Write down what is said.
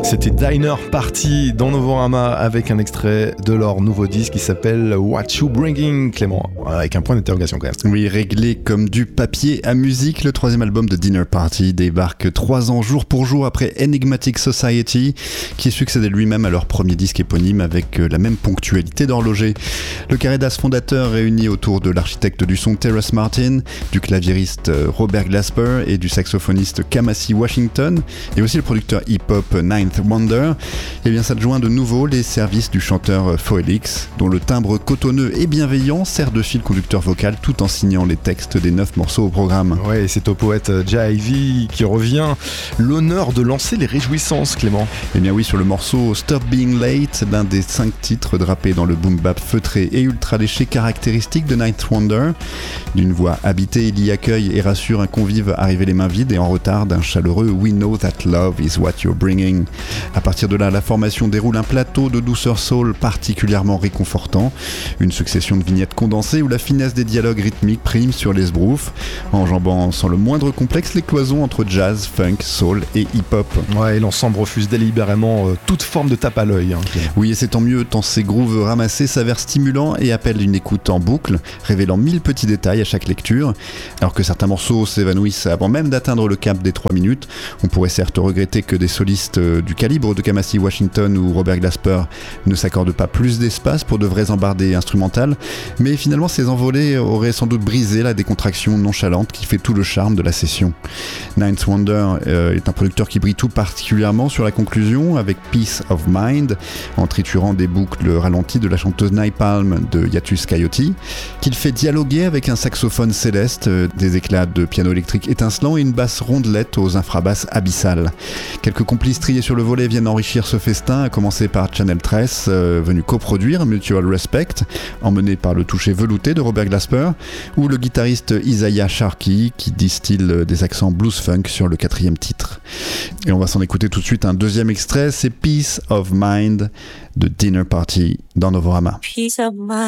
C'était Diner Party dans Novorama avec un extrait de leur nouveau disque qui s'appelle What You Bringing, Clément, avec un point d'interrogation quand même. Oui, réglé comme du papier à musique, le troisième album de Diner Party débarque 3 ans jour pour jour après Enigmatic Society, qui succédait lui-même à leur premier disque éponyme avec la même ponctualité d'horloger. Le carré d'as fondateur réuni autour de l'architecte du son Terrace Martin, du claviériste Robert Glasper et du saxophoniste Kamasi Washington, et aussi le producteur hip-hop Ninth Wonder, et bien s'adjoint de nouveau les services du chanteur Foelix, dont le timbre cotonneux et bienveillant sert de fil conducteur vocal tout en signant les textes des 9 morceaux au programme. Ouais, c'est au poète Jah Ivy qui revient l'honneur de lancer les réjouissances, Clément. Et bien oui, sur le morceau Stop Being Late, l'un des 5 titres drapés dans le boom bap feutré et ultra léché caractéristique de Ninth Wonder. D'une voix habitée, il y accueille et rassure un convive arrivé les mains vides et en retard d'un chaleureux We know that love is what you're bringing. À partir de là, la formation déroule un plateau de douceur soul particulièrement réconfortant, une succession de vignettes condensées où la finesse des dialogues rythmiques prime sur les sbroufs, enjambant sans le moindre complexe les cloisons entre jazz, funk, soul et hip-hop. Ouais, et l'ensemble refuse délibérément toute forme de tape à l'œil. Oui, et c'est tant mieux, tant ces grooves ramassés s'avèrent stimulants et appellent une écoute en boucle, révélant 1000 petits détails à chaque lecture. Alors que certains morceaux s'évanouissent avant même d'atteindre le cap des 3 minutes, on pourrait certes regretter que des solistes du calibre de Kamasi Washington ou Robert Glasper ne s'accordent pas plus d'espace pour de vraies embardées instrumentales, mais finalement ces envolées auraient sans doute brisé la décontraction nonchalante qui fait tout le charme de la session. Ninth Wonder est un producteur qui brille tout particulièrement sur la conclusion avec Peace of Mind, en triturant des boucles ralenties de la chanteuse Napalm de Hiatus Kaiyote, qu'il fait dialoguer avec un saxophone céleste, des éclats de piano électrique étincelants et une basse rondelette aux infrabasses abyssales. Quelques complices triés sur le volet viennent enrichir ce festin, à commencer par Channel 13, venu coproduire Mutual Respect, emmené par le toucher velouté de Robert Glasper, ou le guitariste Isaiah Sharkey qui distille des accents blues-funk sur le 4e titre. Et on va s'en écouter tout de suite un deuxième extrait, c'est Peace of Mind de Dinner Party dans Novorama. Peace of mind.